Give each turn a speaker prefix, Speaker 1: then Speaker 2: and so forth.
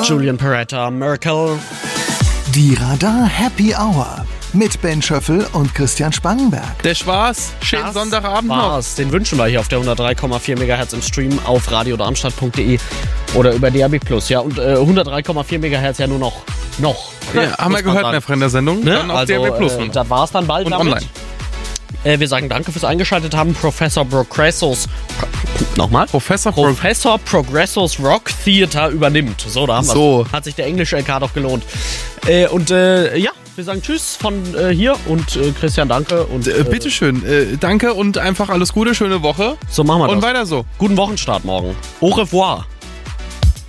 Speaker 1: Julian Peretta, Miracle.
Speaker 2: Die Radar Happy Hour mit Ben Schöffel und Christian Spangenberg.
Speaker 3: Der Spaß. Schönen Sonntagabend noch.
Speaker 1: Den wünschen wir hier auf der 103,4 MHz im Stream auf radiodarmstadt.de oder über DAB+. Ja, und 103,4 MHz ja nur noch.
Speaker 3: Ja, haben wir gehört, mehr von der Sendung.
Speaker 1: Ne?
Speaker 3: Dann auf
Speaker 1: Also,
Speaker 3: DAB+.
Speaker 1: Das war's dann bald
Speaker 3: und
Speaker 1: damit.
Speaker 3: online.
Speaker 1: Wir sagen danke fürs Eingeschaltet haben. Professor Progressos Rock Theater übernimmt. So, da haben wir
Speaker 3: So.
Speaker 1: Hat sich der englische LK doch gelohnt. Wir sagen Tschüss von hier und Christian, danke. Und
Speaker 3: Bitteschön. Danke und einfach alles Gute, schöne Woche.
Speaker 1: So machen wir das.
Speaker 3: Und weiter so.
Speaker 1: Guten Wochenstart morgen. Au revoir.